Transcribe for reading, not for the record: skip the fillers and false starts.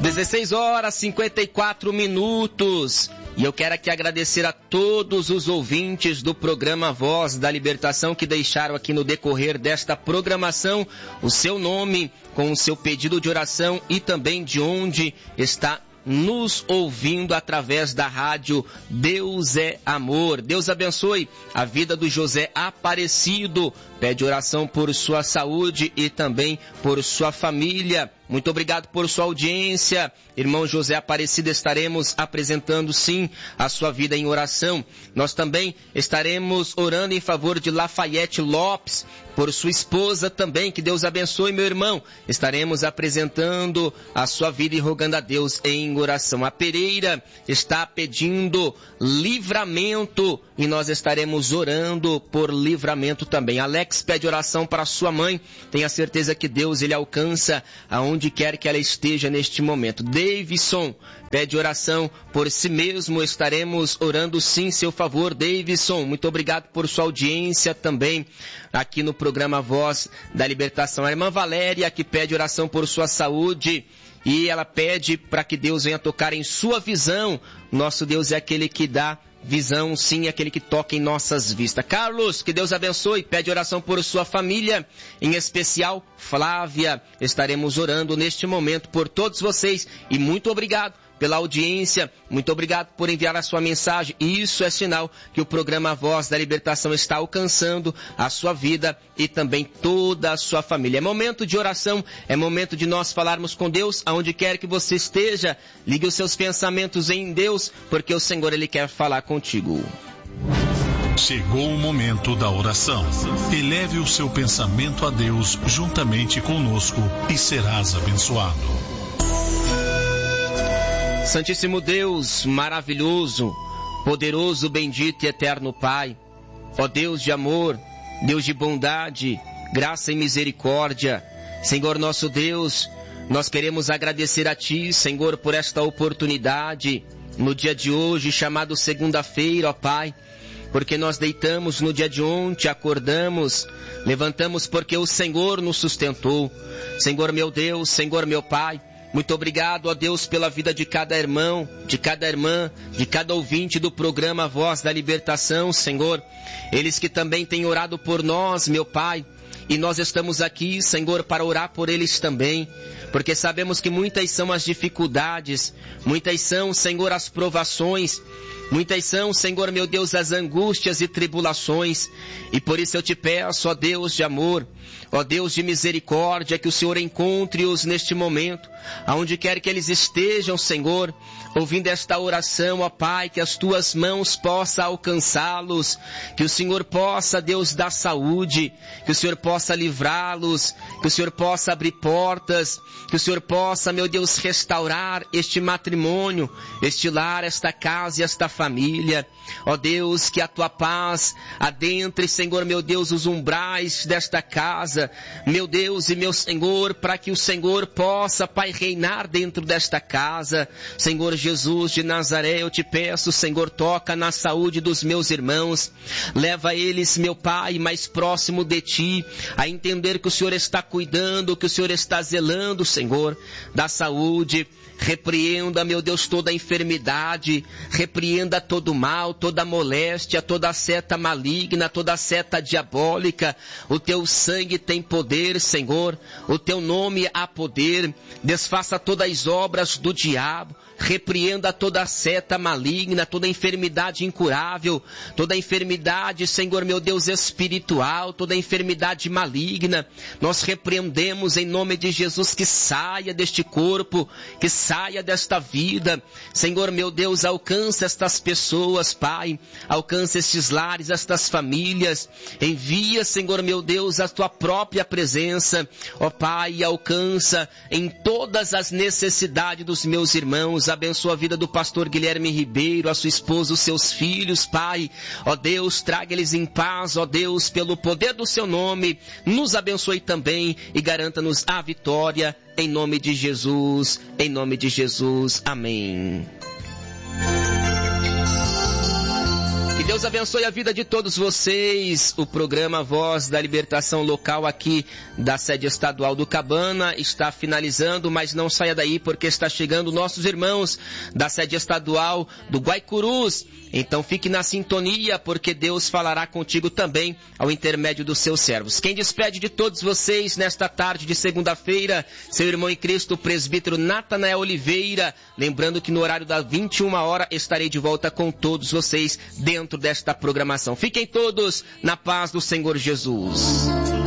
16h54. E eu quero aqui agradecer a todos os ouvintes do programa Voz da Libertação que deixaram aqui no decorrer desta programação o seu nome com o seu pedido de oração e também de onde está nos ouvindo através da rádio Deus é Amor. Deus abençoe a vida do José Aparecido. Pede oração por sua saúde e também por sua família. Muito obrigado por sua audiência. Irmão José Aparecido, estaremos apresentando sim a sua vida em oração. Nós também estaremos orando em favor de Lafayette Lopes, por sua esposa também. Que Deus abençoe, meu irmão. Estaremos apresentando a sua vida e rogando a Deus em oração. A Pereira está pedindo livramento e nós estaremos orando por livramento também. Alex pede oração para sua mãe. Tenha certeza que Deus ele alcança aonde quer que ela esteja neste momento. Davidson pede oração por si mesmo. Estaremos orando sim em seu favor, Davidson. Muito obrigado por sua audiência também aqui no programa Voz da Libertação. A irmã Valéria que pede oração por sua saúde e ela pede para que Deus venha tocar em sua visão. Nosso Deus é aquele que dá visão, sim, aquele que toca em nossas vistas. Carlos, que Deus abençoe, pede oração por sua família, em especial Flávia. Estaremos orando neste momento por todos vocês e muito obrigado pela audiência, muito obrigado por enviar a sua mensagem. Isso é sinal que o programa Voz da Libertação está alcançando a sua vida e também toda a sua família. É momento de oração, é momento de nós falarmos com Deus, aonde quer que você esteja. Ligue os seus pensamentos em Deus, porque o Senhor ele quer falar contigo. Chegou o momento da oração. Eleve o seu pensamento a Deus juntamente conosco e serás abençoado. Santíssimo Deus, maravilhoso, poderoso, bendito e eterno Pai, ó Deus de amor, Deus de bondade, graça e misericórdia, Senhor nosso Deus, nós queremos agradecer a Ti, Senhor, por esta oportunidade, no dia de hoje, chamado segunda-feira, ó Pai, porque nós deitamos no dia de ontem, acordamos, levantamos porque o Senhor nos sustentou. Senhor meu Deus, Senhor meu Pai, muito obrigado, ó Deus, pela vida de cada irmão, de cada irmã, de cada ouvinte do programa Voz da Libertação, Senhor. Eles que também têm orado por nós, meu Pai. E nós estamos aqui, Senhor, para orar por eles também, porque sabemos que muitas são as dificuldades, muitas são, Senhor, as provações, muitas são, Senhor, meu Deus, as angústias e tribulações. E por isso eu te peço, ó Deus de amor, ó Deus de misericórdia, que o Senhor encontre-os neste momento, aonde quer que eles estejam, Senhor, ouvindo esta oração, ó Pai, que as tuas mãos possam alcançá-los, que o Senhor possa, Deus, dar saúde, que o Senhor possa livrá-los, que o Senhor possa abrir portas, que o Senhor possa, meu Deus, restaurar este matrimônio, este lar, esta casa e esta família. Ó Deus, que a tua paz adentre, Senhor, meu Deus, os umbrais desta casa, meu Deus e meu Senhor, para que o Senhor possa, Pai, reinar dentro desta casa. Senhor Jesus de Nazaré, eu te peço, Senhor, toca na saúde dos meus irmãos, leva eles, meu Pai, mais próximo de ti, a entender que o Senhor está cuidando, que o Senhor está zelando, Senhor, da saúde. Repreenda, meu Deus, toda a enfermidade, repreenda todo o mal, toda a moléstia, toda a seta maligna, toda a seta diabólica. O teu sangue tem poder, Senhor, o teu nome há poder. Desfaça todas as obras do diabo, repreenda toda a seta maligna, toda a enfermidade incurável, toda a enfermidade, Senhor, meu Deus, espiritual, toda a enfermidade maligna. Nós repreendemos em nome de Jesus que saia deste corpo, que saia desta vida. Senhor, meu Deus, alcança estas pessoas, Pai, alcança estes lares, estas famílias. Envia, Senhor, meu Deus, a tua própria presença, ó Pai, e alcança em todas as necessidades dos meus irmãos. Abençoa a vida do pastor Guilherme Ribeiro, a sua esposa, os seus filhos, Pai. Ó Deus, traga eles em paz, ó Deus, pelo poder do seu nome. Nos abençoe também e garanta-nos a vitória. Em nome de Jesus, em nome de Jesus. Amém. Que Deus abençoe a vida de todos vocês. O programa Voz da Libertação Local aqui da sede estadual do Cabana está finalizando, mas não saia daí porque está chegando nossos irmãos da sede estadual do Guaicurus. Então fique na sintonia porque Deus falará contigo também ao intermédio dos seus servos. Quem despede de todos vocês nesta tarde de segunda-feira, seu irmão em Cristo, o presbítero Natanael Oliveira. Lembrando que no horário das 21 horas estarei de volta com todos vocês dentro desta programação. Fiquem todos na paz do Senhor Jesus.